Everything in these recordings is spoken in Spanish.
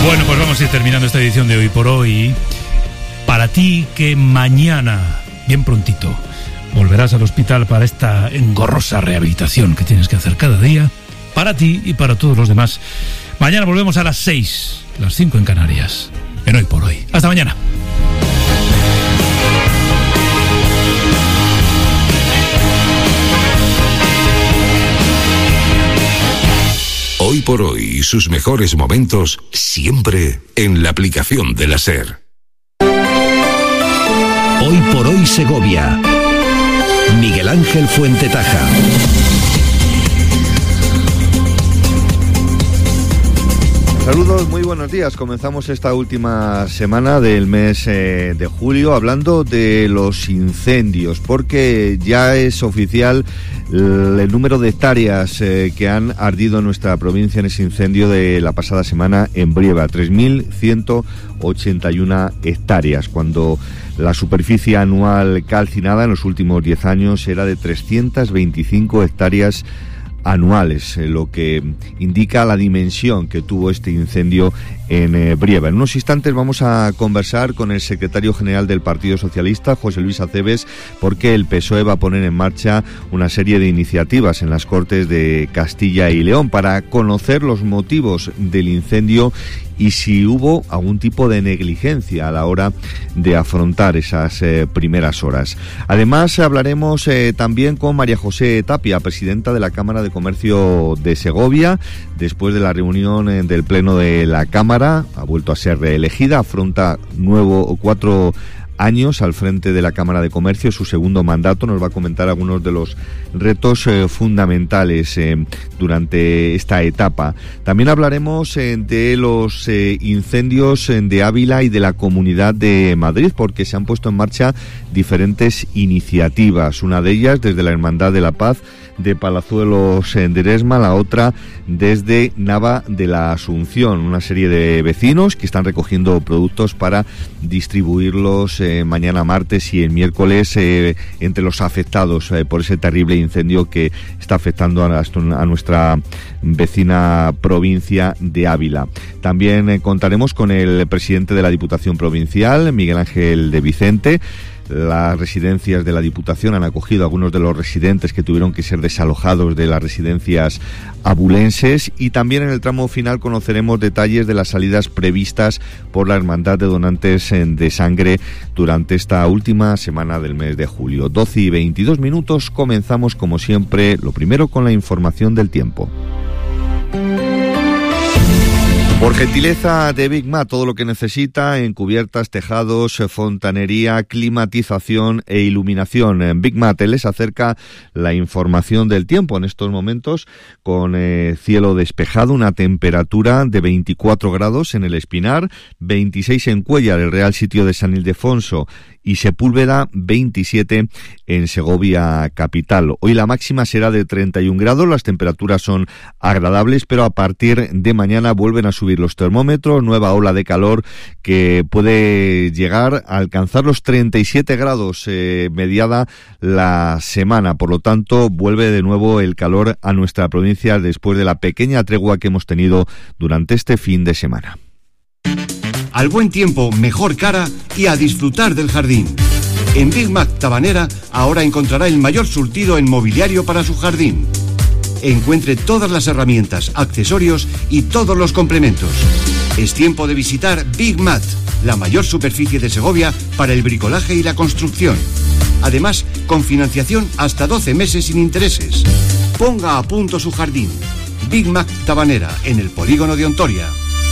Bueno, pues vamos a ir terminando esta edición de Hoy por Hoy. Para ti que mañana, bien prontito, volverás al hospital para esta engorrosa rehabilitación que tienes que hacer cada día, para ti y para todos los demás. Mañana volvemos a las 6, las 5 en Canarias, en Hoy por Hoy. Hasta mañana. Hoy por Hoy y sus mejores momentos siempre en la aplicación de la SER. Hoy por Hoy Segovia. Miguel Ángel Fuentetaja. Saludos, muy buenos días. Comenzamos esta última semana del mes de julio hablando de los incendios, porque ya es oficial el número de hectáreas que han ardido en nuestra provincia en ese incendio de la pasada semana en Brieva, 3.181 hectáreas, cuando la superficie anual calcinada en los últimos 10 años era de 325 hectáreas anuales, lo que indica la dimensión que tuvo este incendio en Brieva. En unos instantes vamos a conversar con el secretario general del Partido Socialista, José Luis Acebes, porque el PSOE va a poner en marcha una serie de iniciativas en las Cortes de Castilla y León para conocer los motivos del incendio y si hubo algún tipo de negligencia a la hora de afrontar esas primeras horas. Además, hablaremos también con María José Tapia, presidenta de la Cámara de Comercio de Segovia. Después de la reunión del Pleno de la Cámara, ha vuelto a ser reelegida, afronta 4 años al frente de la Cámara de Comercio, su segundo mandato. Nos va a comentar algunos de los retos fundamentales durante esta etapa. También hablaremos de los incendios de Ávila y de la Comunidad de Madrid, porque se han puesto en marcha diferentes iniciativas. Una de ellas desde la Hermandad de la Paz de Palazuelos de Eresma, la otra desde Nava de la Asunción. Una serie de vecinos que están recogiendo productos para distribuirlos mañana martes y el miércoles entre los afectados por ese terrible incendio que está afectando a nuestra vecina provincia de Ávila. También contaremos con el presidente de la Diputación Provincial, Miguel Ángel de Vicente. Las residencias de la Diputación han acogido a algunos de los residentes que tuvieron que ser desalojados de las residencias abulenses, y también en el tramo final conoceremos detalles de las salidas previstas por la Hermandad de Donantes de Sangre durante esta última semana del mes de julio. 12 y 22 minutos, comenzamos como siempre, lo primero con la información del tiempo. Por gentileza de Big Mat, todo lo que necesita en cubiertas, tejados, fontanería, climatización e iluminación. Big Mat les acerca la información del tiempo en estos momentos con cielo despejado, una temperatura de 24 grados en el Espinar, 26 en Cuéllar, el Real Sitio de San Ildefonso, y Sepúlveda 27 en Segovia capital. Hoy la máxima será de 31 grados, las temperaturas son agradables, pero a partir de mañana vuelven a subir los termómetros, nueva ola de calor que puede llegar a alcanzar los 37 grados mediada la semana. Por lo tanto, vuelve de nuevo el calor a nuestra provincia después de la pequeña tregua que hemos tenido durante este fin de semana. Al buen tiempo, mejor cara y a disfrutar del jardín. En Big Mac Tabanera ahora encontrará el mayor surtido en mobiliario para su jardín. Encuentre todas las herramientas, accesorios y todos los complementos. Es tiempo de visitar Big Mat, la mayor superficie de Segovia para el bricolaje y la construcción. Además, con financiación hasta 12 meses sin intereses. Ponga a punto su jardín. Big Mac Tabanera, en el polígono de Ontoria.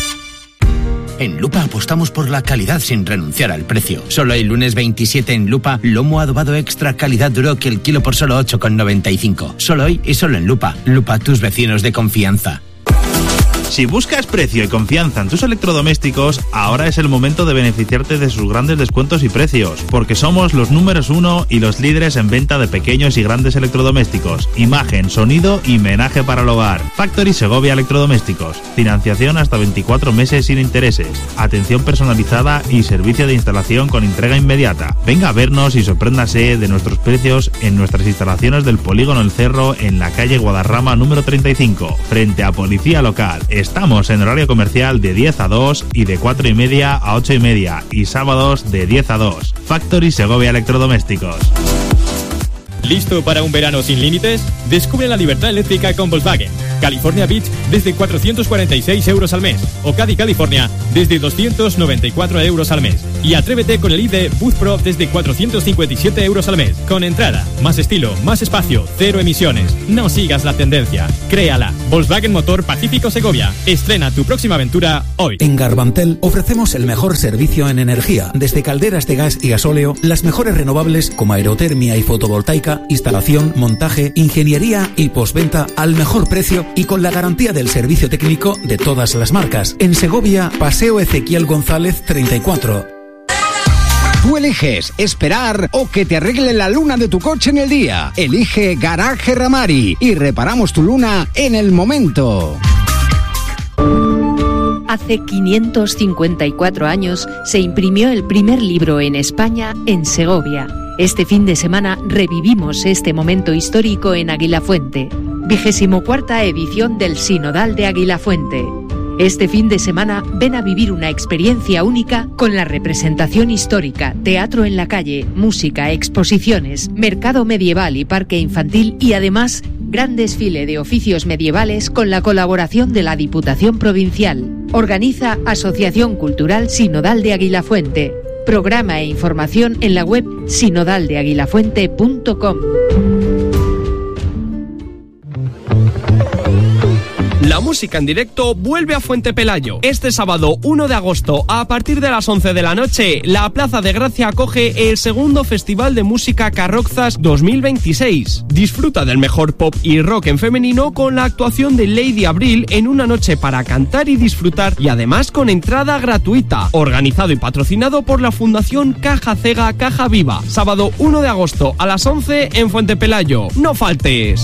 En Lupa apostamos por la calidad sin renunciar al precio. Solo el lunes 27 en Lupa, lomo adobado extra calidad Duroc el kilo por solo 8,95. Solo hoy y solo en Lupa. Lupa, tus vecinos de confianza. Si buscas precio y confianza en tus electrodomésticos, ahora es el momento de beneficiarte de sus grandes descuentos y precios, porque somos los números 1 y los líderes en venta de pequeños y grandes electrodomésticos, imagen, sonido y menaje para el hogar. Factory Segovia Electrodomésticos, financiación hasta 24 meses sin intereses, atención personalizada y servicio de instalación con entrega inmediata. Venga a vernos y sorpréndase de nuestros precios en nuestras instalaciones del Polígono El Cerro, en la calle Guadarrama número 35, frente a Policía Local. Estamos en horario comercial de 10 a 2 y de 4 y media a 8 y media y sábados de 10 a 2. Factory Segovia Electrodomésticos. ¿Listo para un verano sin límites? Descubre la libertad eléctrica con Volkswagen. California Beach desde 446 euros al mes. O Caddy California desde 294 euros al mes. Y atrévete con el ID Boost Pro desde 457 euros al mes. Con entrada, más estilo, más espacio, cero emisiones. No sigas la tendencia. Créala. Volkswagen Motor Pacífico Segovia. Estrena tu próxima aventura hoy. En Garbantel ofrecemos el mejor servicio en energía. Desde calderas de gas y gasóleo, las mejores renovables como aerotermia y fotovoltaica, instalación, montaje, ingeniería y postventa al mejor precio y con la garantía del servicio técnico de todas las marcas. En Segovia, Paseo Ezequiel González 34. Tú eliges esperar o que te arregle la luna de tu coche en el día. Elige Garaje Ramari y reparamos tu luna en el momento. Hace 554 años se imprimió el primer libro en España en Segovia. Este fin de semana revivimos este momento histórico en Aguilafuente. 24ª edición del Sinodal de Aguilafuente. Este fin de semana ven a vivir una experiencia única con la representación histórica, teatro en la calle, música, exposiciones, mercado medieval y parque infantil y además gran desfile de oficios medievales con la colaboración de la Diputación Provincial. Organiza Asociación Cultural Sinodal de Aguilafuente. Programa e información en la web sinodaldeaguilafuente.com. La música en directo vuelve a Fuente Pelayo. Este sábado 1 de agosto, a partir de las 11 de la noche, la Plaza de Gracia acoge el segundo Festival de Música Carrozas 2026. Disfruta del mejor pop y rock en femenino con la actuación de Lady Abril en una noche para cantar y disfrutar y además con entrada gratuita. Organizado y patrocinado por la Fundación Caja Cega Caja Viva. Sábado 1 de agosto a las 11 en Fuente Pelayo. ¡No faltes!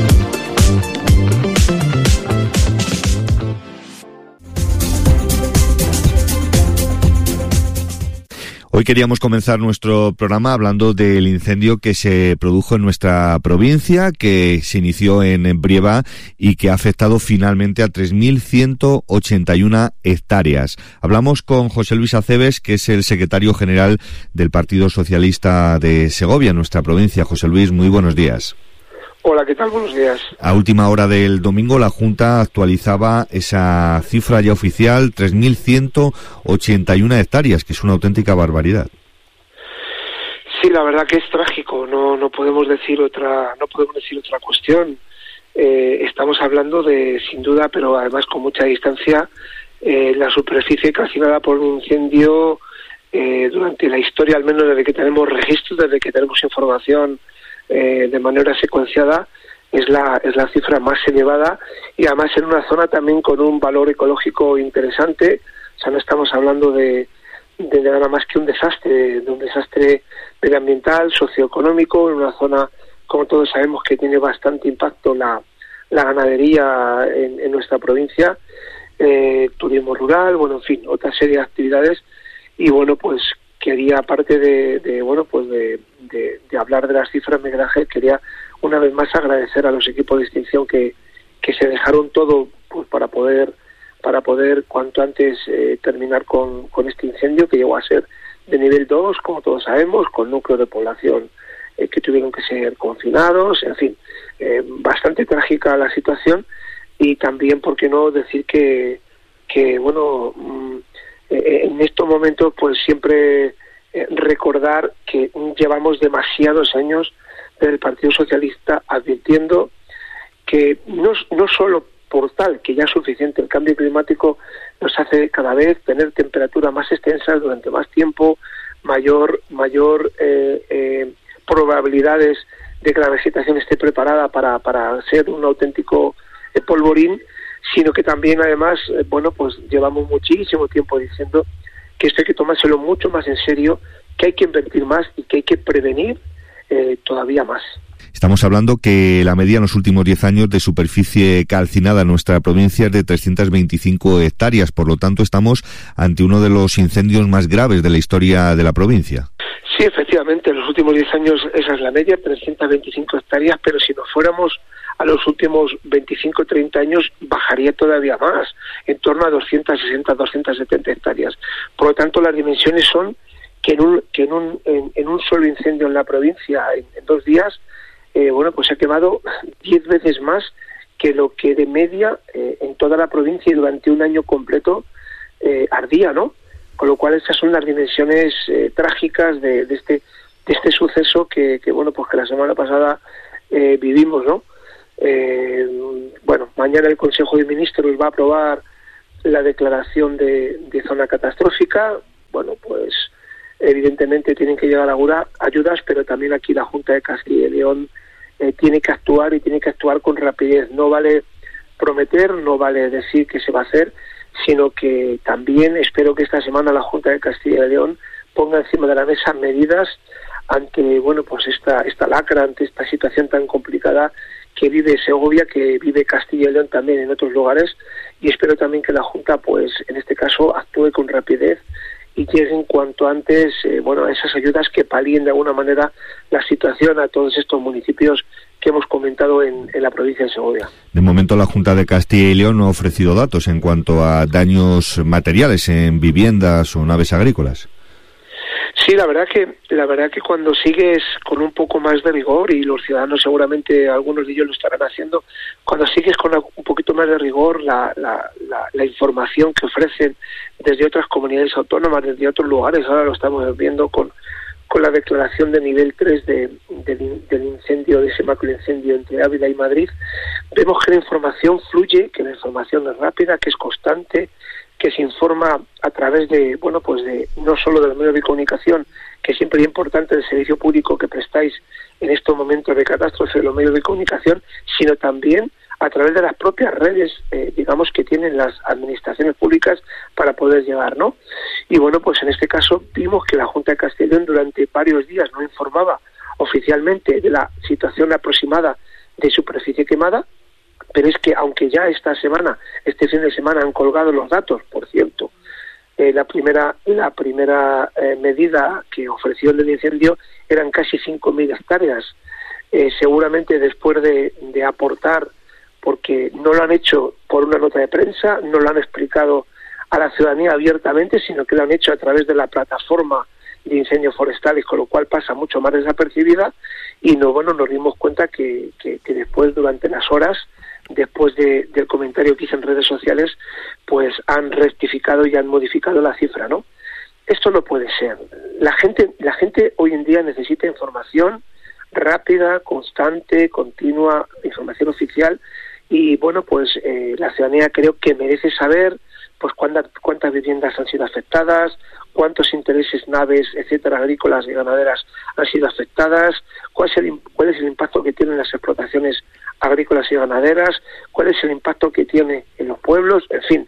Hoy queríamos comenzar nuestro programa hablando del incendio que se produjo en nuestra provincia, que se inició en Brieva y que ha afectado finalmente a 3.181 hectáreas. Hablamos con José Luis Aceves, que es el secretario general del Partido Socialista de Segovia, en nuestra provincia. José Luis, muy buenos días. Hola, ¿qué tal? Buenos días. A última hora del domingo, la Junta actualizaba esa cifra ya oficial, 3.181 hectáreas, que es una auténtica barbaridad. Sí, la verdad que es trágico. No podemos decir otra cuestión. Estamos hablando de, sin duda, pero además con mucha distancia, la superficie calcinada por un incendio durante la historia, al menos desde que tenemos registros, desde que tenemos información. De manera secuenciada es la cifra más elevada y además en una zona también con un valor ecológico interesante. O sea, no estamos hablando de nada más que un desastre medioambiental, socioeconómico, en una zona, como todos sabemos, que tiene bastante impacto la ganadería en nuestra provincia, turismo rural, bueno, en fin, otra serie de actividades. Y bueno, pues quería, aparte de hablar de las cifras migrajes, quería una vez más agradecer a los equipos de extinción que se dejaron todo pues para poder cuanto antes terminar con este incendio, que llegó a ser de nivel 2, como todos sabemos, con núcleos de población que tuvieron que ser confinados, en fin, bastante trágica la situación. Y también, ¿por qué no decir que en estos momentos pues siempre recordar que llevamos demasiados años desde el Partido Socialista advirtiendo que no solo por tal que ya es suficiente, el cambio climático nos hace cada vez tener temperaturas más extensas durante más tiempo, mayor probabilidades de que la vegetación esté preparada para ser un auténtico polvorín, sino que también además, pues llevamos muchísimo tiempo diciendo que esto hay que tomárselo mucho más en serio, que hay que invertir más y que hay que prevenir todavía más. Estamos hablando que la media en los últimos 10 años de superficie calcinada en nuestra provincia es de 325 hectáreas, por lo tanto estamos ante uno de los incendios más graves de la historia de la provincia. Sí, efectivamente, en los últimos 10 años esa es la media, 325 hectáreas, pero si nos fuéramos a los últimos 25 o 30 años bajaría todavía más, en torno a 260, 270 hectáreas. Por lo tanto, las dimensiones son que en un solo incendio en la provincia, en 2 días, pues se ha quemado 10 veces más que lo que de media en toda la provincia y durante un año completo ardía, ¿no? Con lo cual esas son las dimensiones trágicas de este suceso que la semana pasada vivimos, ¿no? Mañana el Consejo de Ministros va a aprobar la declaración de zona catastrófica. Bueno, pues evidentemente tienen que llegar ayudas, pero también aquí la Junta de Castilla y León tiene que actuar y tiene que actuar con rapidez. No vale prometer, no vale decir que se va a hacer, sino que también espero que esta semana la Junta de Castilla y León ponga encima de la mesa medidas ante esta lacra, ante esta situación tan complicada que vive Segovia, que vive Castilla y León también en otros lugares, y espero también que la Junta, pues en este caso, actúe con rapidez y lleguen cuanto antes a esas ayudas que palíen de alguna manera la situación a todos estos municipios que hemos comentado en la provincia de Segovia. De momento la Junta de Castilla y León no ha ofrecido datos en cuanto a daños materiales en viviendas o naves agrícolas. Sí, la verdad que cuando sigues con un poco más de rigor, y los ciudadanos seguramente algunos de ellos lo estarán haciendo, cuando sigues con un poquito más de rigor la información que ofrecen desde otras comunidades autónomas, desde otros lugares, ahora lo estamos viendo con la declaración de nivel 3 del incendio, de ese macroincendio entre Ávila y Madrid, vemos que la información fluye, que la información es rápida, que es constante, que se informa a través de no solo de los medios de comunicación, que siempre es importante el servicio público que prestáis en estos momentos de catástrofe de los medios de comunicación, sino también a través de las propias redes, que tienen las administraciones públicas para poder llegar, ¿no? Y en este caso vimos que la Junta de Castilla y León durante varios días no informaba oficialmente de la situación aproximada de superficie quemada, pero es que aunque ya este fin de semana han colgado los datos, por cierto, la primera medida que ofreció el incendio eran casi 5.000 hectáreas. Seguramente después de aportar, porque no lo han hecho por una nota de prensa, no lo han explicado a la ciudadanía abiertamente, sino que lo han hecho a través de la plataforma de incendios forestales, con lo cual pasa mucho más desapercibida, y nos dimos cuenta que después, durante las horas, después del comentario que hice en redes sociales, pues han rectificado y han modificado la cifra, ¿no? Esto no puede ser. La gente hoy en día necesita información rápida, constante, continua, información oficial, y la ciudadanía creo que merece saber pues cuántas viviendas han sido afectadas, cuántos intereses, naves, etcétera, agrícolas y ganaderas han sido afectadas, cuál es el impacto que tienen las explotaciones agrícolas y ganaderas, cuál es el impacto que tiene en los pueblos, en fin.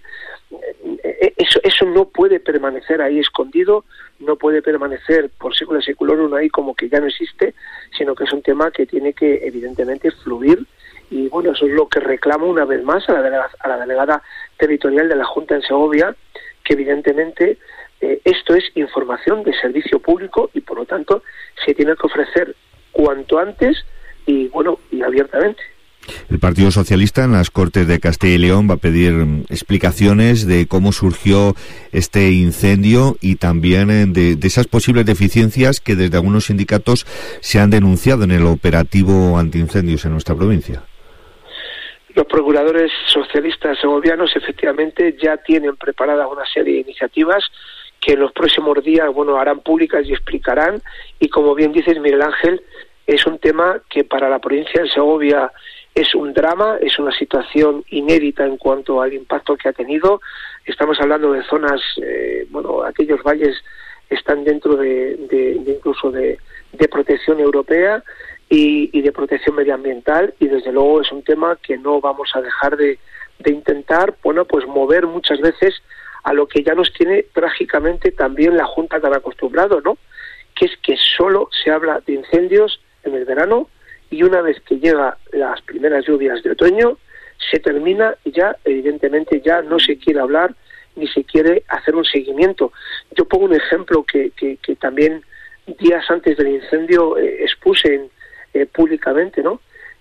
Eso no puede permanecer ahí escondido, no puede permanecer por século seculorum ahí como que ya no existe, sino que es un tema que tiene que evidentemente fluir, y eso es lo que reclamo una vez más a la delegada territorial de la Junta en Segovia, que evidentemente esto es información de servicio público y por lo tanto se tiene que ofrecer cuanto antes y abiertamente. El Partido Socialista en las Cortes de Castilla y León va a pedir explicaciones de cómo surgió este incendio y también de esas posibles deficiencias que desde algunos sindicatos se han denunciado en el operativo antiincendios en nuestra provincia. Los procuradores socialistas segovianos efectivamente ya tienen preparada una serie de iniciativas que en los próximos días harán públicas y explicarán, y como bien dices, Miguel Ángel, es un tema que para la provincia de Segovia es un drama, es una situación inédita en cuanto al impacto que ha tenido. Estamos hablando de zonas, aquellos valles están dentro incluso de protección europea y de protección medioambiental, y desde luego es un tema que no vamos a dejar de intentar mover muchas veces a lo que ya nos tiene trágicamente también la Junta tan acostumbrado, ¿no? Que es que solo se habla de incendios en el verano, y una vez que llegan las primeras lluvias de otoño se termina y ya evidentemente ya no se quiere hablar ni se quiere hacer un seguimiento. Yo pongo un ejemplo que también días antes del incendio expuse públicamente, ¿no?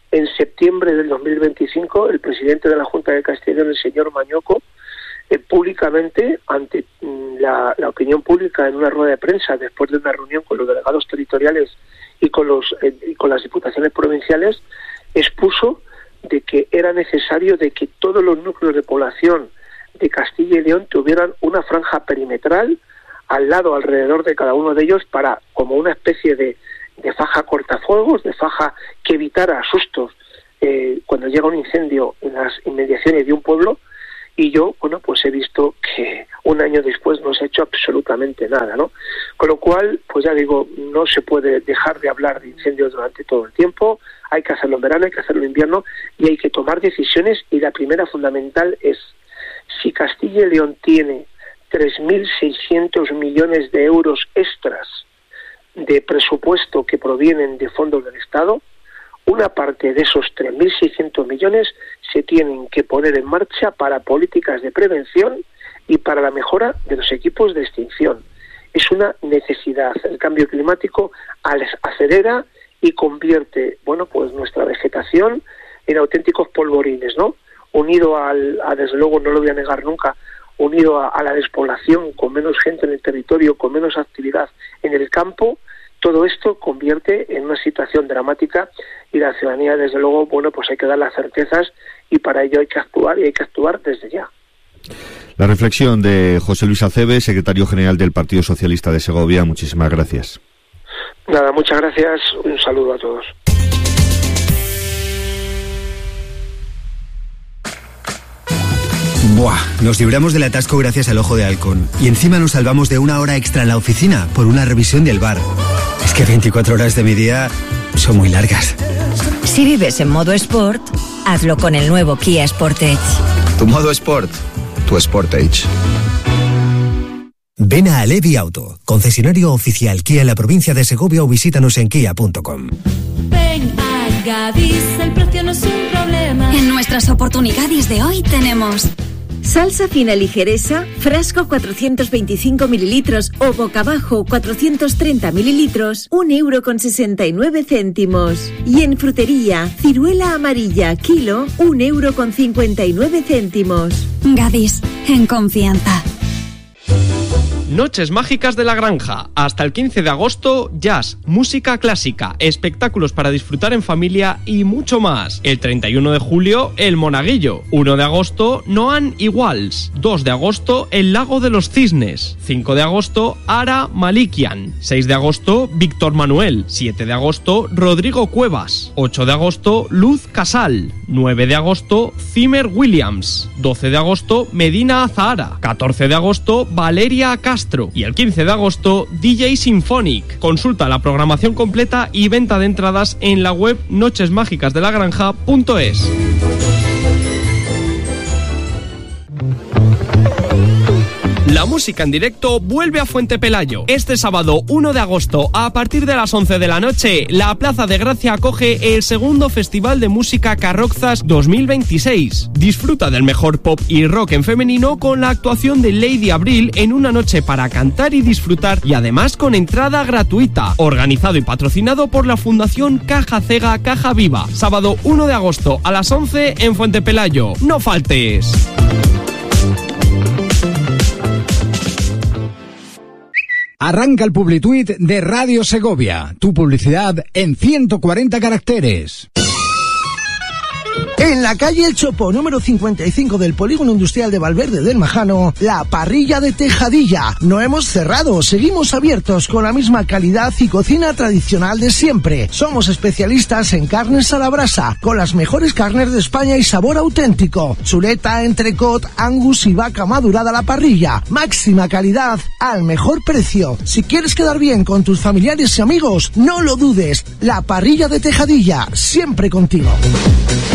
en septiembre del 2025, el presidente de la Junta de Castilla y León, el señor Mañoco, públicamente, ante la opinión pública, en una rueda de prensa, después de una reunión con los delegados territoriales y con las diputaciones provinciales, expuso de que era necesario de que todos los núcleos de población de Castilla y León tuvieran una franja perimetral alrededor de cada uno de ellos, para como una especie de faja cortafuegos, de faja que evitara sustos cuando llega un incendio en las inmediaciones de un pueblo. Y yo, pues he visto que un año después no se ha hecho absolutamente nada, ¿no? Con lo cual, pues ya digo, no se puede dejar de hablar de incendios durante todo el tiempo. Hay que hacerlo en verano, hay que hacerlo en invierno, y hay que tomar decisiones. Y la primera fundamental es, si Castilla y León tiene 3.600 millones de euros extras de presupuesto que provienen de fondos del Estado, una parte de esos 3.600 millones se tienen que poner en marcha para políticas de prevención y para la mejora de los equipos de extinción. Es una necesidad. El cambio climático acelera y convierte, pues nuestra vegetación en auténticos polvorines, ¿no? Unido desde luego, no lo voy a negar nunca, unido a la despoblación, con menos gente en el territorio, con menos actividad en el campo, todo esto convierte en una situación dramática, y la ciudadanía, desde luego, pues hay que dar las certezas, y para ello hay que actuar, y hay que actuar desde ya. La reflexión de José Luis Acebes, secretario general del Partido Socialista de Segovia. Muchísimas gracias. Nada, muchas gracias. Un saludo a todos. Buah, nos libramos del atasco gracias al Ojo de Halcón. Y encima nos salvamos de una hora extra en la oficina por una revisión del bar. Es que 24 horas de mi día son muy largas. Si vives en modo Sport, hazlo con el nuevo Kia Sportage. Tu modo Sport, tu Sportage. Ven a Alevi Auto, concesionario oficial Kia en la provincia de Segovia, o visítanos en kia.com. Ven a Gadis, el precio no es un problema. En nuestras oportunidades de hoy tenemos salsa fina ligereza, frasco 425 mililitros o boca abajo 430 mililitros, 1,69 €. Y en frutería, ciruela amarilla, kilo, 1,59 €. Gadis, en confianza. Noches Mágicas de la Granja. Hasta el 15 de agosto, jazz, música clásica, espectáculos para disfrutar en familia y mucho más. El 31 de julio, El Monaguillo. 1 de agosto, Noan Iguals. 2 de agosto, El Lago de los Cisnes. 5 de agosto, Ara Malikian. 6 de agosto, Víctor Manuel. 7 de agosto, Rodrigo Cuevas. 8 de agosto, Luz Casal. 9 de agosto, Zimmer Williams. 12 de agosto, Medina Azahara. 14 de agosto, Valeria Castro. Y el 15 de agosto, DJ Symphonic. Consulta la programación completa y venta de entradas en la web nochesmágicasdelagranja.es. La música en directo vuelve a Fuente Pelayo. Este sábado 1 de agosto, a partir de las 11 de la noche, la Plaza de Gracia acoge el segundo Festival de Música Carrozas 2026. Disfruta del mejor pop y rock en femenino con la actuación de Lady Abril en una noche para cantar y disfrutar, y además con entrada gratuita. Organizado y patrocinado por la Fundación Caja Cega Caja Viva. Sábado 1 de agosto a las 11 en Fuente Pelayo. ¡No faltes! Arranca el Publituit de Radio Segovia. Tu publicidad en 140 caracteres. En la calle El Chopo, número 55 del Polígono Industrial de Valverde del Majano, la parrilla de Tejadilla. No hemos cerrado, seguimos abiertos con la misma calidad y cocina tradicional de siempre. Somos especialistas en carnes a la brasa, con las mejores carnes de España y sabor auténtico. Chuleta, entrecot, angus y vaca madurada a la parrilla. Máxima calidad al mejor precio. Si quieres quedar bien con tus familiares y amigos, no lo dudes. La parrilla de Tejadilla, siempre contigo.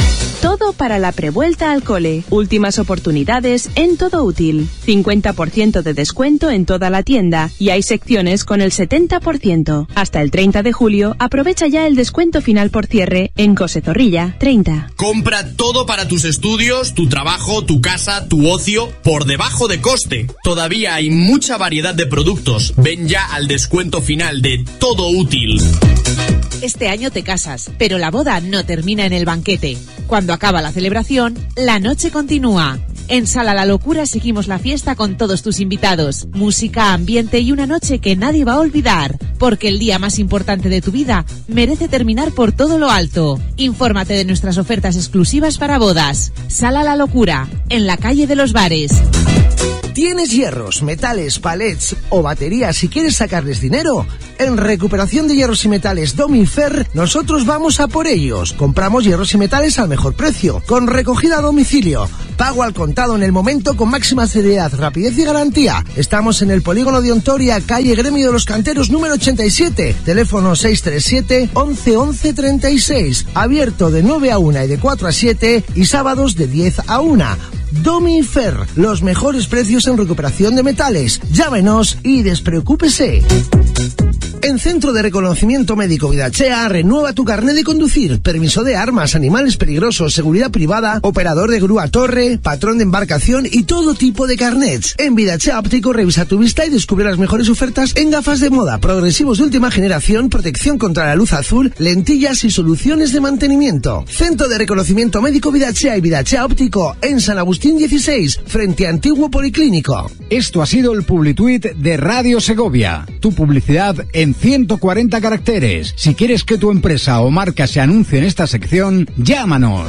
Todo para la prevuelta al cole. Últimas oportunidades en Todo Útil. 50% de descuento en toda la tienda y hay secciones con el 70%. Hasta el 30 de julio aprovecha ya el descuento final por cierre en Cose Zorrilla 30. Compra todo para tus estudios, tu trabajo, tu casa, tu ocio, por debajo de coste. Todavía hay mucha variedad de productos. Ven ya al descuento final de Todo Útil. Este año te casas, pero la boda no termina en el banquete. Cuando acaba la celebración, la noche continúa. En Sala La Locura seguimos la fiesta con todos tus invitados. Música, ambiente y una noche que nadie va a olvidar. Porque el día más importante de tu vida merece terminar por todo lo alto. Infórmate de nuestras ofertas exclusivas para bodas. Sala La Locura, en la calle de los Bares. ¿Tienes hierros, metales, palets o baterías y quieres sacarles dinero? En Recuperación de Hierros y Metales Domifer, nosotros vamos a por ellos. Compramos hierros y metales al mejor precio, con recogida a domicilio, pago al contado en el momento con máxima celeridad, rapidez y garantía. Estamos en el Polígono de Ontoria, calle Gremio de los Canteros número 87, teléfono 637 11 11 36, abierto de 9 a 1 y de 4 a 7 y sábados de 10 a 1. Domifer, los mejores precios en recuperación de metales. Llámenos y despreocúpese. En Centro de Reconocimiento Médico Vidachea, renueva tu carnet de conducir, permiso de armas, animales peligrosos, seguridad privada, operador de grúa torre, patrón de embarcación y todo tipo de carnets. En Vidachea Óptico revisa tu vista y descubre las mejores ofertas en gafas de moda, progresivos de última generación, protección contra la luz azul, lentillas y soluciones de mantenimiento. Centro de Reconocimiento Médico Vidachea y Vidachea Óptico en San Agustín 16, frente a Antiguo Policlínico. Esto ha sido el Publituit de Radio Segovia. Tu publicidad en 140 caracteres. Si quieres que tu empresa o marca se anuncie en esta sección, llámanos.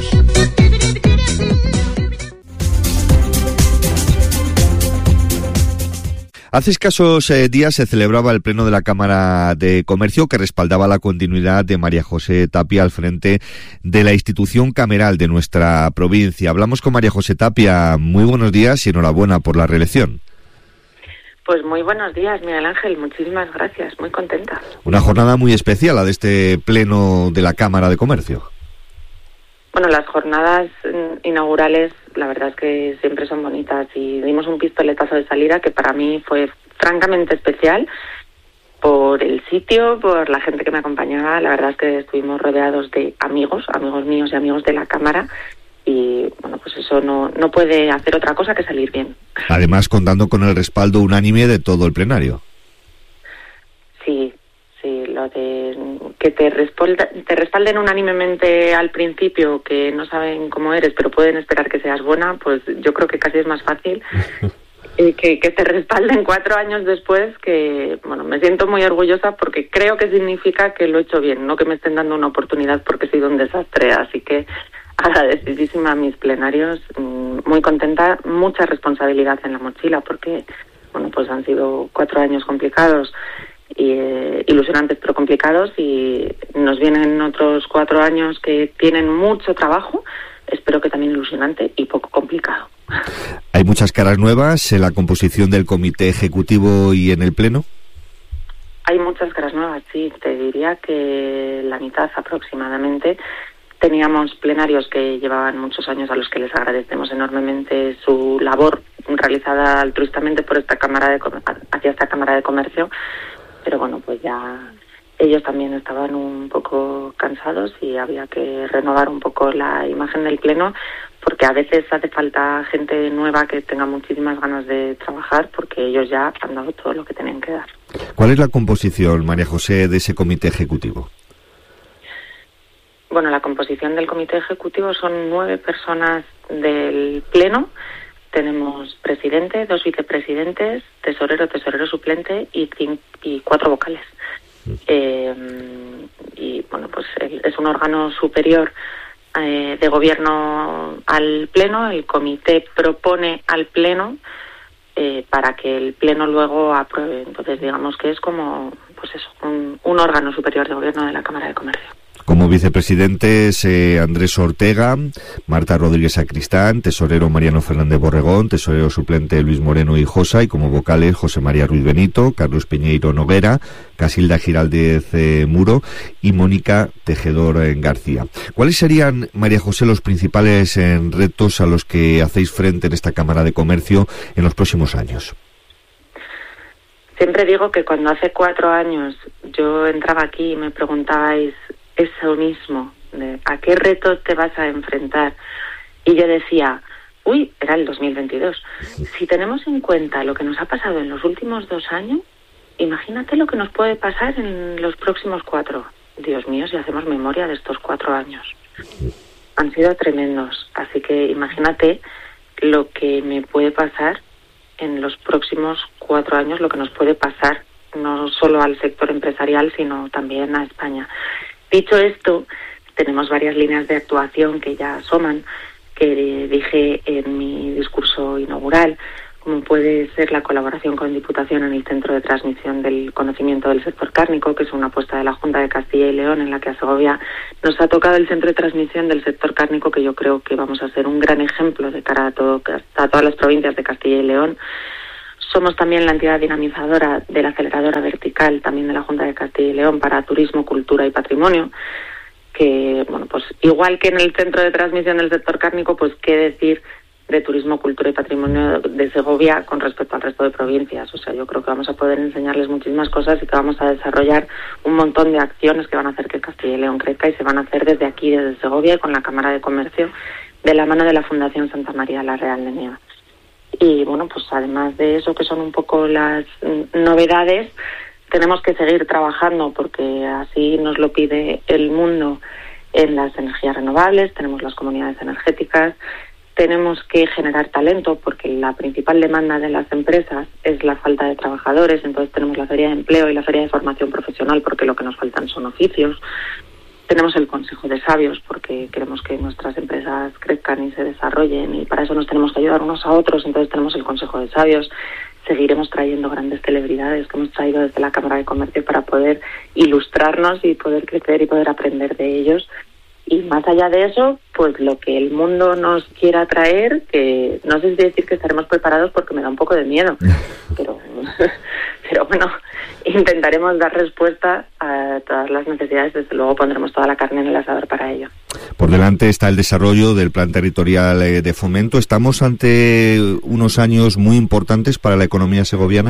Hace escasos días se celebraba el Pleno de la Cámara de Comercio que respaldaba la continuidad de María José Tapia al frente de la institución cameral de nuestra provincia. Hablamos con María José Tapia. Muy buenos días y enhorabuena por la reelección. Pues muy buenos días, Miguel Ángel. Muchísimas gracias. Muy contenta. Una jornada muy especial, la de este Pleno de la Cámara de Comercio. Bueno, las jornadas inaugurales, la verdad es que siempre son bonitas y dimos un pistoletazo de salida que para mí fue francamente especial por el sitio, por la gente que me acompañaba. La verdad es que estuvimos rodeados de amigos míos y amigos de la Cámara. Y bueno, pues eso no puede hacer otra cosa que salir bien. Además, contando con el respaldo unánime de todo el plenario. Sí, lo de que te respalden unánimemente al principio, que no saben cómo eres, pero pueden esperar que seas buena, pues yo creo que casi es más fácil que te respalden 4 años después, que bueno, me siento muy orgullosa porque creo que significa que lo he hecho bien, no que me estén dando una oportunidad porque he sido un desastre, así que agradecidísima a mis plenarios, muy contenta, mucha responsabilidad en la mochila porque, bueno, pues han sido 4 años complicados, ilusionantes pero complicados, y nos vienen otros 4 años que tienen mucho trabajo, espero que también ilusionante y poco complicado. ¿Hay muchas caras nuevas en la composición del comité ejecutivo y en el pleno? Hay muchas caras nuevas, sí, te diría que la mitad aproximadamente. Teníamos plenarios que llevaban muchos años, a los que les agradecemos enormemente su labor realizada altruistamente por esta hacia esta Cámara de Comercio, pero bueno, pues ya ellos también estaban un poco cansados y había que renovar un poco la imagen del Pleno, porque a veces hace falta gente nueva que tenga muchísimas ganas de trabajar, porque ellos ya han dado todo lo que tenían que dar. ¿Cuál es la composición, María José, de ese comité ejecutivo? Bueno, la composición del comité ejecutivo son 9 personas del Pleno. Tenemos presidente, 2 vicepresidentes, tesorero suplente y 4 vocales. Y bueno, pues es un órgano superior de gobierno al Pleno. El comité propone al Pleno para que el Pleno luego apruebe. Entonces, digamos que es como, pues eso, un órgano superior de gobierno de la Cámara de Comercio. Como vicepresidentes, Andrés Ortega, Marta Rodríguez Sacristán, tesorero Mariano Fernández Borregón, tesorero suplente Luis Moreno Hijosa, y como vocales José María Ruiz Benito, Carlos Piñeiro Noguera, Casilda Giraldez Muro y Mónica Tejedor García. ¿Cuáles serían, María José, los principales retos a los que hacéis frente en esta Cámara de Comercio en los próximos años? Siempre digo que cuando hace 4 años yo entraba aquí y me preguntabais eso mismo, de ¿a qué retos te vas a enfrentar? Y yo decía, era el 2022. Si tenemos en cuenta lo que nos ha pasado en los últimos 2 años, imagínate lo que nos puede pasar en los próximos 4. Dios mío, si hacemos memoria de estos 4 años. Han sido tremendos, así que imagínate lo que me puede pasar en los próximos 4 años, lo que nos puede pasar no solo al sector empresarial, sino también a España. Dicho esto, tenemos varias líneas de actuación que ya asoman, que dije en mi discurso inaugural, como puede ser la colaboración con Diputación en el Centro de Transmisión del Conocimiento del Sector Cárnico, que es una apuesta de la Junta de Castilla y León, en la que a Segovia nos ha tocado el Centro de Transmisión del Sector Cárnico, que yo creo que vamos a ser un gran ejemplo de cara a todas las provincias de Castilla y León. Somos también la entidad dinamizadora de la aceleradora vertical, también de la Junta de Castilla y León, para turismo, cultura y patrimonio, que, pues igual que en el Centro de Transmisión del Sector Cárnico, pues qué decir de turismo, cultura y patrimonio de Segovia con respecto al resto de provincias. O sea, yo creo que vamos a poder enseñarles muchísimas cosas y que vamos a desarrollar un montón de acciones que van a hacer que Castilla y León crezca, y se van a hacer desde aquí, desde Segovia, y con la Cámara de Comercio, de la mano de la Fundación Santa María la Real de Nieva. Y pues además de eso, que son un poco las novedades, tenemos que seguir trabajando, porque así nos lo pide el mundo, en las energías renovables. Tenemos las comunidades energéticas. Tenemos que generar talento, porque la principal demanda de las empresas es la falta de trabajadores. Entonces tenemos la Feria de Empleo y la Feria de Formación Profesional, porque lo que nos faltan son oficios. Tenemos el Consejo de Sabios, porque queremos que nuestras empresas crezcan y se desarrollen, y para eso nos tenemos que ayudar unos a otros. Entonces tenemos el Consejo de Sabios. Seguiremos trayendo grandes celebridades que hemos traído desde la Cámara de Comercio para poder ilustrarnos y poder crecer y poder aprender de ellos. Y más allá de eso, pues lo que el mundo nos quiera traer, que no sé si decir que estaremos preparados, porque me da un poco de miedo, pero bueno, intentaremos dar respuesta a todas las necesidades. Desde luego pondremos toda la carne en el asador para ello. Por delante está el desarrollo del Plan Territorial de Fomento. ¿Estamos ante unos años muy importantes para la economía segoviana?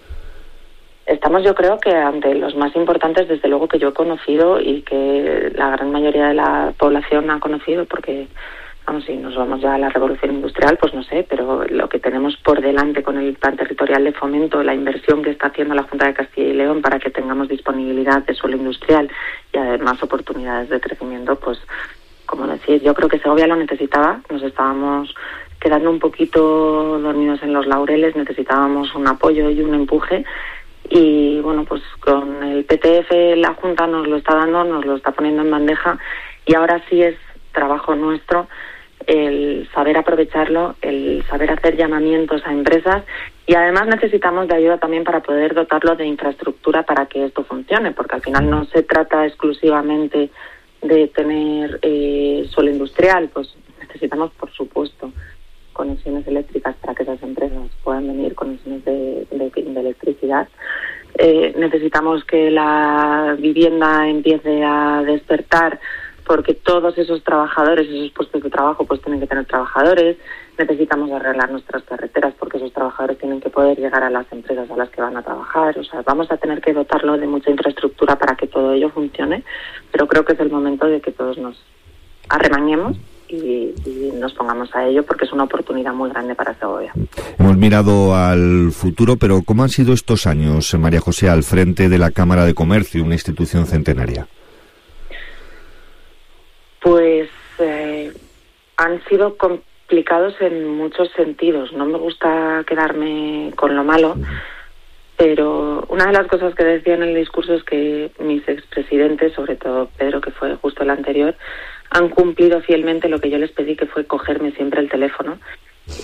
Estamos, yo creo, que ante los más importantes, desde luego, que yo he conocido y que la gran mayoría de la población ha conocido, porque, si nos vamos ya a la revolución industrial, pues no sé, pero lo que tenemos por delante con el Plan Territorial de Fomento, la inversión que está haciendo la Junta de Castilla y León para que tengamos disponibilidad de suelo industrial y además oportunidades de crecimiento, pues, como decís, yo creo que Segovia lo necesitaba. Nos estábamos quedando un poquito dormidos en los laureles, necesitábamos un apoyo y un empuje. Y pues con el PTF la Junta nos lo está dando, nos lo está poniendo en bandeja, y ahora sí es trabajo nuestro el saber aprovecharlo, el saber hacer llamamientos a empresas, y además necesitamos de ayuda también para poder dotarlo de infraestructura para que esto funcione, porque al final no se trata exclusivamente de tener suelo industrial. Pues necesitamos, por supuesto, conexiones eléctricas para que esas empresas puedan venir, conexiones de electricidad. Necesitamos que la vivienda empiece a despertar, porque todos esos trabajadores, esos puestos de trabajo, pues tienen que tener trabajadores. Necesitamos arreglar nuestras carreteras, porque esos trabajadores tienen que poder llegar a las empresas a las que van a trabajar. O sea, vamos a tener que dotarlo de mucha infraestructura para que todo ello funcione, pero creo que es el momento de que todos nos arremañemos y nos pongamos a ello, porque es una oportunidad muy grande para Segovia. Hemos mirado al futuro, pero ¿cómo han sido estos años, María José, al frente de la Cámara de Comercio, una institución centenaria? Pues han sido complicados en muchos sentidos. No me gusta quedarme con lo malo, pero una de las cosas que decía en el discurso es que mis expresidentes, sobre todo Pedro, que fue justo el anterior, han cumplido fielmente lo que yo les pedí, que fue cogerme siempre el teléfono,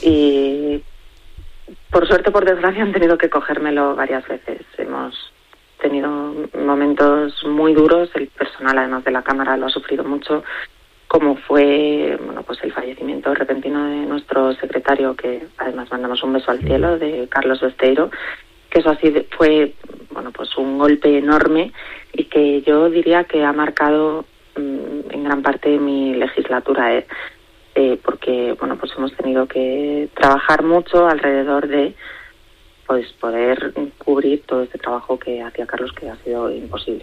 y por suerte, por desgracia, han tenido que cogérmelo varias veces. Hemos tenido momentos muy duros, el personal además de la Cámara lo ha sufrido mucho, como fue pues el fallecimiento repentino de nuestro secretario, que además mandamos un beso al cielo, de Carlos Besteiro, que eso así fue pues un golpe enorme y que yo diría que ha marcado en gran parte mi legislatura, porque pues hemos tenido que trabajar mucho alrededor de pues poder cubrir todo este trabajo que hacía Carlos, que ha sido imposible.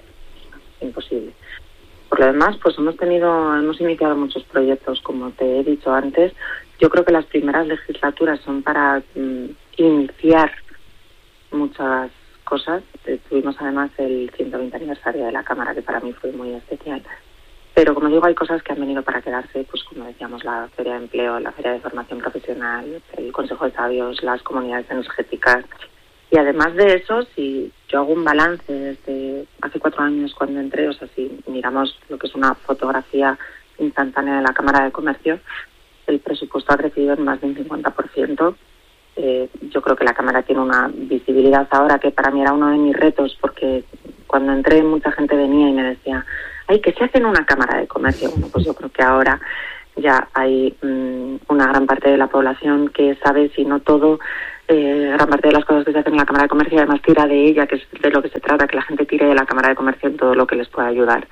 Por lo demás, pues hemos iniciado muchos proyectos, como te he dicho antes. Yo creo que las primeras legislaturas son para iniciar muchas cosas. Tuvimos además el 120 aniversario de la Cámara, que para mí fue muy especial. Pero como digo, hay cosas que han venido para quedarse, pues como decíamos, la Feria de Empleo, la Feria de Formación Profesional, el Consejo de Sabios, las comunidades energéticas. Y además de eso, si yo hago un balance desde hace 4 años cuando entré, o sea, si miramos lo que es una fotografía instantánea de la Cámara de Comercio, el presupuesto ha crecido en más de un 50%. Yo creo que la Cámara tiene una visibilidad ahora que para mí era uno de mis retos, porque cuando entré mucha gente venía y me decía, ¡ay, que se hace en una Cámara de Comercio! Bueno, pues yo creo que ahora ya hay una gran parte de la población que sabe, si no todo, gran parte de las cosas que se hacen en la Cámara de Comercio, y además tira de ella, que es de lo que se trata, que la gente tire de la Cámara de Comercio en todo lo que les pueda ayudar.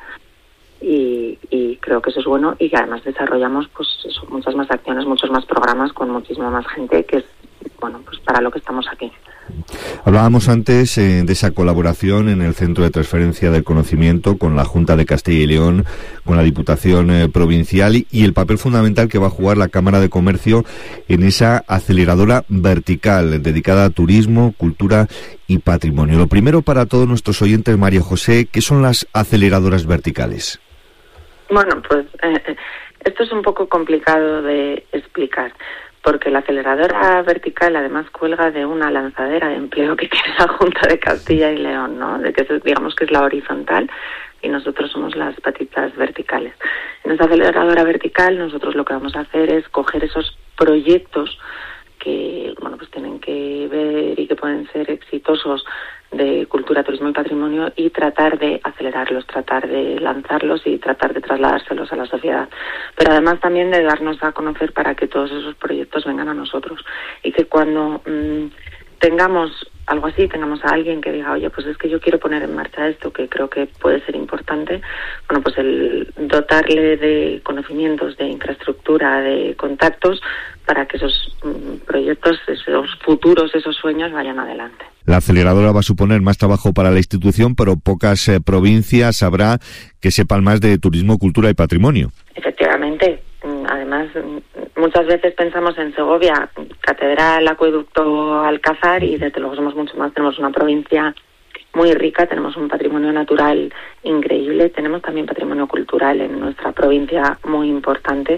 Y creo que eso es bueno, y que además desarrollamos pues muchas más acciones, muchos más programas con muchísima más gente, que es pues para lo que estamos aquí. Hablábamos antes de esa colaboración en el Centro de Transferencia del Conocimiento con la Junta de Castilla y León, con la Diputación Provincial y el papel fundamental que va a jugar la Cámara de Comercio en esa aceleradora vertical dedicada a turismo, cultura y patrimonio. Lo primero para todos nuestros oyentes, María José, ¿qué son las aceleradoras verticales? Bueno, pues esto es un poco complicado de explicar, porque la aceleradora vertical además cuelga de una lanzadera de empleo que tiene la Junta de Castilla y León, ¿no? De que digamos que es la horizontal y nosotros somos las patitas verticales. En esa aceleradora vertical nosotros lo que vamos a hacer es coger esos proyectos que pues tienen que ver y que pueden ser exitosos de cultura, turismo y patrimonio, y tratar de acelerarlos, tratar de lanzarlos y tratar de trasladárselos a la sociedad. Pero además también de darnos a conocer para que todos esos proyectos vengan a nosotros, y que cuando tengamos algo así, tengamos a alguien que diga, oye, pues es que yo quiero poner en marcha esto, que creo que puede ser importante, pues el dotarle de conocimientos, de infraestructura, de contactos, para que esos proyectos, esos futuros, esos sueños vayan adelante. La aceleradora va a suponer más trabajo para la institución, pero pocas provincias habrá que sepan más de turismo, cultura y patrimonio. Efectivamente. Además, muchas veces pensamos en Segovia, catedral, acueducto, Alcázar, y desde luego somos mucho más. Tenemos una provincia muy rica, tenemos un patrimonio natural increíble, tenemos también patrimonio cultural en nuestra provincia muy importante,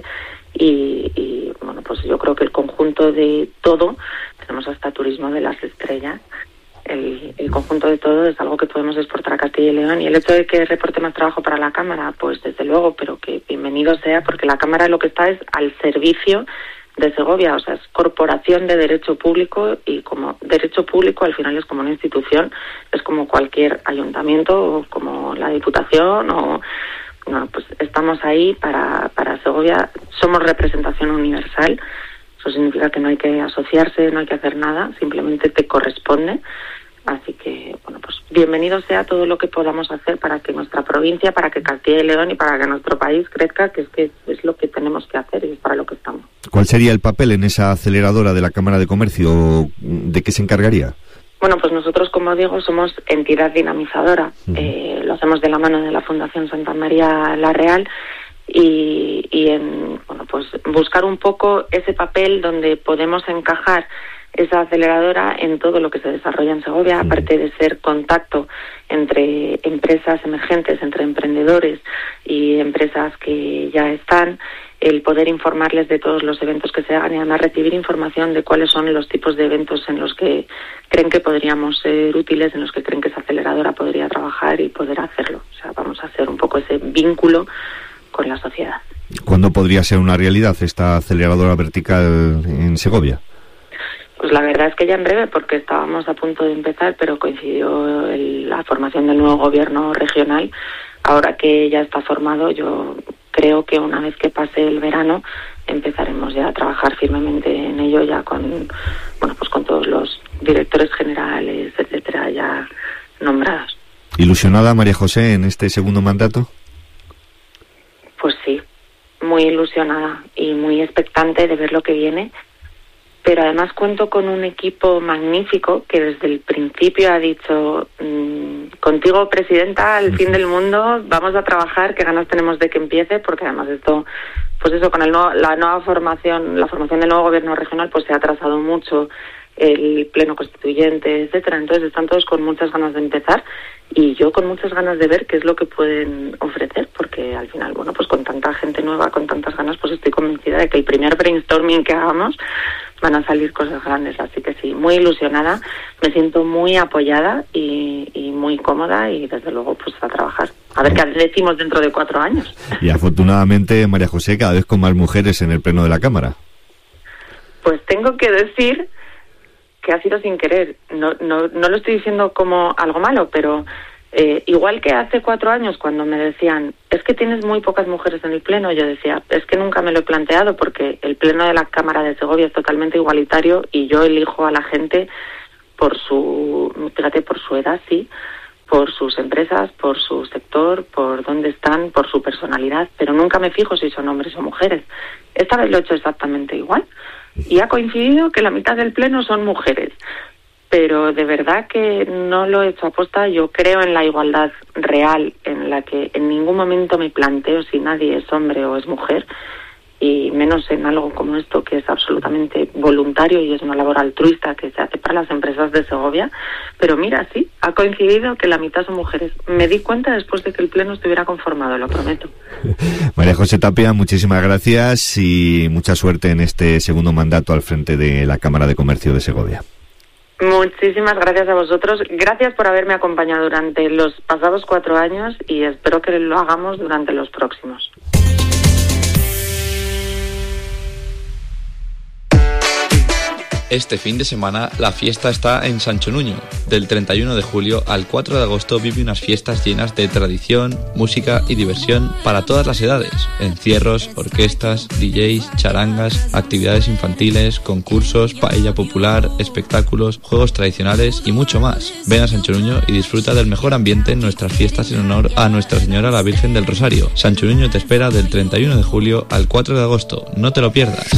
y pues yo creo que el conjunto de todo, tenemos hasta turismo de las estrellas. El conjunto de todo es algo que podemos exportar a Castilla y León, y el hecho de que reporte más trabajo para la Cámara, pues desde luego, pero que bienvenido sea, porque la Cámara lo que está es al servicio de Segovia, o sea, es corporación de derecho público, y como derecho público al final es como una institución, es como cualquier ayuntamiento o como la Diputación pues estamos ahí para Segovia, somos representación universal. Eso significa que no hay que asociarse, no hay que hacer nada, simplemente te corresponde. Así que, pues bienvenido sea todo lo que podamos hacer para que nuestra provincia, para que Castilla y León y para que nuestro país crezca, que es lo que tenemos que hacer y es para lo que estamos. ¿Cuál sería el papel en esa aceleradora de la Cámara de Comercio? ¿De qué se encargaría? Bueno, pues nosotros, como digo, somos entidad dinamizadora. Lo hacemos de la mano de la Fundación Santa María La Real, y pues buscar un poco ese papel donde podemos encajar esa aceleradora en todo lo que se desarrolla en Segovia, aparte de ser contacto entre empresas emergentes, entre emprendedores y empresas que ya están, el poder informarles de todos los eventos que se hagan y además recibir información de cuáles son los tipos de eventos en los que creen que podríamos ser útiles, en los que creen que esa aceleradora podría trabajar y poder hacerlo. O sea, vamos a hacer un poco ese vínculo con la sociedad. ¿Cuándo podría ser una realidad esta aceleradora vertical en Segovia? Pues la verdad es que ya en breve, porque estábamos a punto de empezar, pero coincidió la formación del nuevo gobierno regional. Ahora que ya está formado, yo creo que una vez que pase el verano empezaremos ya a trabajar firmemente en ello, ya con todos los directores generales, etcétera, ya nombrados. ¿Ilusionada, María José, en este segundo mandato? Pues sí, muy ilusionada y muy expectante de ver lo que viene. Pero además cuento con un equipo magnífico que desde el principio ha dicho, contigo, presidenta, al fin del mundo, vamos a trabajar, qué ganas tenemos de que empiece, porque además esto, pues eso, con la nueva formación, la formación del nuevo gobierno regional, pues se ha atrasado mucho el pleno constituyente, etcétera. Entonces están todos con muchas ganas de empezar y yo con muchas ganas de ver qué es lo que pueden ofrecer, porque al final, bueno, pues con tanta gente nueva, con tantas ganas, pues estoy convencida de que el primer brainstorming que hagamos van a salir cosas grandes. Así que sí, muy ilusionada, me siento muy apoyada y muy cómoda y desde luego pues a trabajar. A ver qué decimos dentro de 4 años. Y afortunadamente, María José, cada vez con más mujeres en el pleno de la Cámara. Pues tengo que decir que ha sido sin querer. No lo estoy diciendo como algo malo, pero igual que hace 4 años cuando me decían, es que tienes muy pocas mujeres en el pleno, yo decía, es que nunca me lo he planteado porque el pleno de la Cámara de Segovia es totalmente igualitario y yo elijo a la gente por su edad, sí, por sus empresas, por su sector, por dónde están, por su personalidad, pero nunca me fijo si son hombres o mujeres. Esta vez lo he hecho exactamente igual. Y ha coincidido que la mitad del pleno son mujeres, pero de verdad que no lo he hecho aposta. Yo creo en la igualdad real, en la que en ningún momento me planteo si nadie es hombre o es mujer, y menos en algo como esto que es absolutamente voluntario y es una labor altruista que se hace para las empresas de Segovia. Pero mira, sí, ha coincidido que la mitad son mujeres. Me di cuenta después de que el pleno estuviera conformado, lo prometo. María José Tapia, muchísimas gracias y mucha suerte en este segundo mandato al frente de la Cámara de Comercio de Segovia. Muchísimas gracias a vosotros. Gracias por haberme acompañado durante los pasados 4 años y espero que lo hagamos durante los próximos. Este fin de semana la fiesta está en Sancho Nuño. Del 31 de julio al 4 de agosto vive unas fiestas llenas de tradición, música y diversión para todas las edades. Encierros, orquestas, DJs, charangas, actividades infantiles, concursos, paella popular, espectáculos, juegos tradicionales y mucho más. Ven a Sancho Nuño y disfruta del mejor ambiente en nuestras fiestas en honor a Nuestra Señora la Virgen del Rosario. Sancho Nuño te espera del 31 de julio al 4 de agosto. No te lo pierdas.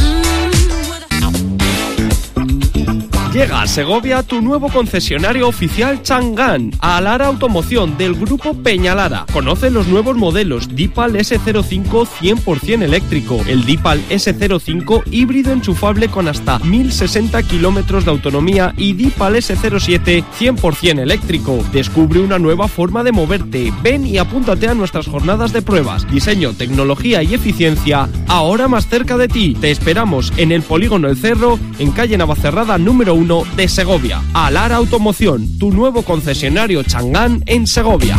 Llega a Segovia tu nuevo concesionario oficial Chang'an, Alara Automoción del grupo Peñalara. Conoce los nuevos modelos Deepal S05 100% eléctrico, el Deepal S05 híbrido enchufable con hasta 1060 kilómetros de autonomía y Deepal S07 100% eléctrico. Descubre una nueva forma de moverte. Ven y apúntate a nuestras jornadas de pruebas. Diseño, tecnología y eficiencia ahora más cerca de ti. Te esperamos en el Polígono El Cerro, en calle Navacerrada número 1 de Segovia. Alara Automoción, tu nuevo concesionario Chang'an en Segovia.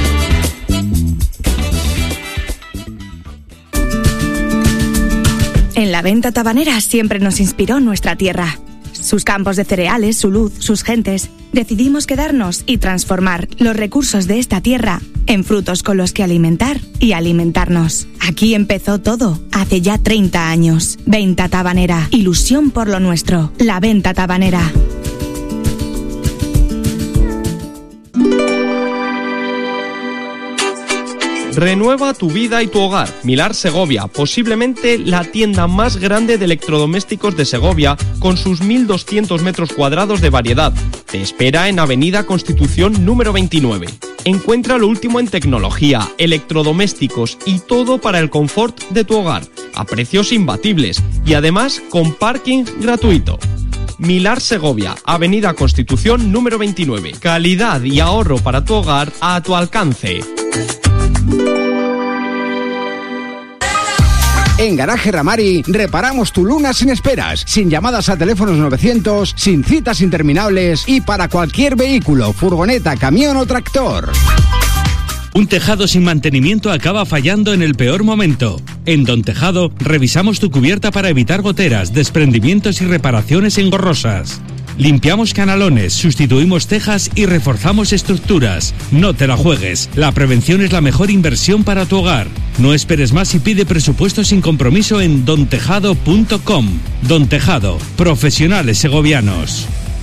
En la venta tabanera siempre nos inspiró nuestra tierra. Sus campos de cereales, su luz, sus gentes. Decidimos quedarnos y transformar los recursos de esta tierra en frutos con los que alimentar y alimentarnos. Aquí empezó todo, hace ya 30 años. Venta tabanera, ilusión por lo nuestro. La venta tabanera. Renueva tu vida y tu hogar. Milar Segovia, posiblemente la tienda más grande de electrodomésticos de Segovia, con sus 1.200 metros cuadrados de variedad. Te espera en Avenida Constitución número 29. Encuentra lo último en tecnología, electrodomésticos y todo para el confort de tu hogar, a precios imbatibles y además con parking gratuito. Milar Segovia, Avenida Constitución número 29. Calidad y ahorro para tu hogar a tu alcance. En Garaje Ramari reparamos tu Luna sin esperas, sin llamadas a teléfonos 900, sin citas interminables y para cualquier vehículo, furgoneta, camión o tractor. Un tejado sin mantenimiento acaba fallando en el peor momento. En Don Tejado revisamos tu cubierta para evitar goteras, desprendimientos y reparaciones engorrosas. Limpiamos canalones, sustituimos tejas y reforzamos estructuras. No te la juegues. La prevención es la mejor inversión para tu hogar. No esperes más y pide presupuesto sin compromiso en dontejado.com. Don Tejado, profesionales segovianos.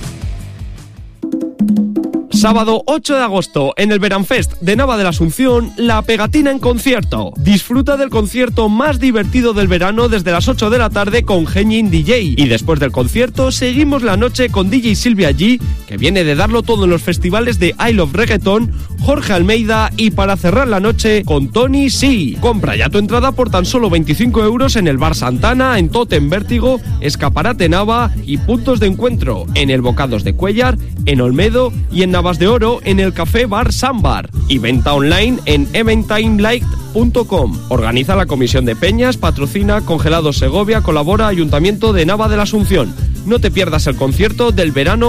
Sábado 8 de agosto, en el Veranfest de Nava de la Asunción, La Pegatina en concierto. Disfruta del concierto más divertido del verano desde las 8 de la tarde con Genin DJ. Y después del concierto, seguimos la noche con DJ Silvia G, que viene de darlo todo en los festivales de I Love Reggaeton, Jorge Almeida y para cerrar la noche con Tony C. Compra ya tu entrada por tan solo 25 euros en el Bar Santana, en Totem Vértigo, Escaparate Nava y puntos de encuentro en el Bocados de Cuellar, en Olmedo y en Navas de Oro en el Café Bar Sambar, y venta online en eventimelight.com. Organiza la Comisión de Peñas, patrocina Congelados Segovia, colabora Ayuntamiento de Nava de la Asunción. No te pierdas el concierto del verano